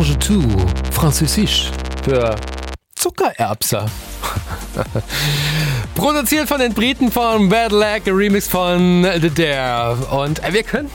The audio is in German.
mange tout, französisch für Zuckererbse. Produziert von den Briten von Bad Lag, Remix von The Dare. Und wir können